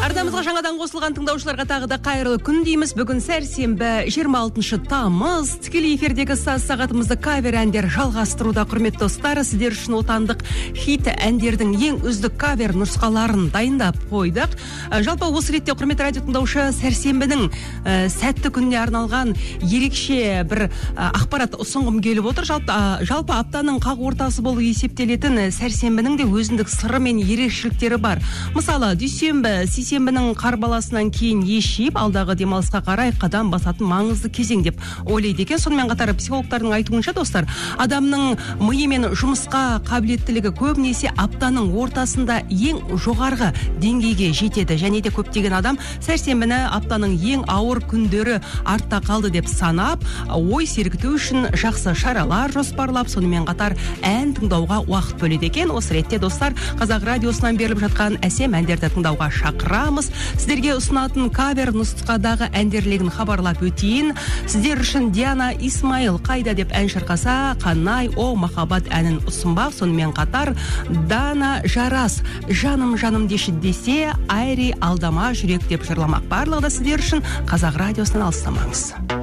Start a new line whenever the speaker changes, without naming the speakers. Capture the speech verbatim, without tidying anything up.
Ардамызға жаңадан қосылған тыңдаушыларға тағы да қайырлы күн дейміз. Бүгін сәрсенбі жиырма алтыншы тамыз. Тікелей эфирдегі сағатымызды кавер әндер жалғастыруда. Құрметті достар, сіздер үшін отандық хит әндердің ең үздік кавер нұсқаларын дайындап қойдық. Жалпы осы ретте құрметті радио тыңдаушы, сәрсенбінің ә, сәтті күніне арналған ерекше бір ә, ақпарат ұсынғым келіп отыр. Жалпы, ә, жалпы аптаның қақ ортасы болып есептелетін сәрсенбінің де өзіндік сыры мен ерекшеліктері бар. Мысалы, дүйсенбі, сейсенбінің қарбаласынан кейін ешіп, алдағы демалысқа қарай қадам басатын маңызды кезең деп ойлайды екен. Сонымен қатар психологтардың айтуынша, достар, адамның миы мен жұмысқа қабілеттілігі көбінесе аптаның ортасында ең жоғарғы деңгейге жетеді. Және де көптеген адам сәрсенбіні аптаның ең ауыр күндері артта қалды деп санап, ой сергіту үшін жақсы шаралар жоспарлап, сонымен қатар ән тыңдауға уақыт бөледі екен. Осы ретте, достар, Қазақ радиосынан беріліп жатқан әсем әндерді тыңдауға шақырамыз. Сіздерге ұсынатын кавер нұсқадағы әндерлегін хабарлап өтейін. Сіздер үшін Диана Исмаил қайда деп ән шырқаса, Қанай о махаббат әнін ұсынбақ. Сонымен қатар Дана Жарас жаным жаным деші десе, Айри алдама жүрек деп жырламақ. Барлығы да сіздер үшін. Қазақ радиосынан алыстамаңыз.